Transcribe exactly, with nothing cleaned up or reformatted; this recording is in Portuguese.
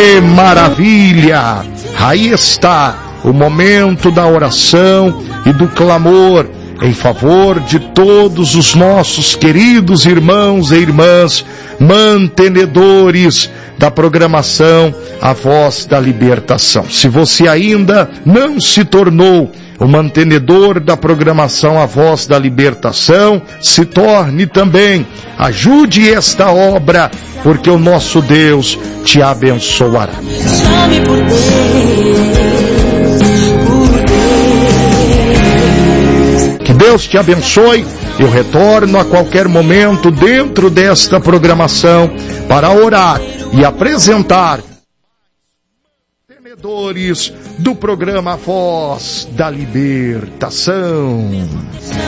Que maravilha! Aí está o momento da oração e do clamor em favor de todos os nossos queridos irmãos e irmãs, mantenedores da programação A Voz da Libertação. Se você ainda não se tornou o mantenedor da programação A Voz da Libertação, se torne também. Ajude esta obra, porque o nosso Deus te abençoará. Chame por Deus. Que Deus te abençoe. Eu retorno a qualquer momento dentro desta programação para orar e apresentar mantenedores do programa Voz da Libertação.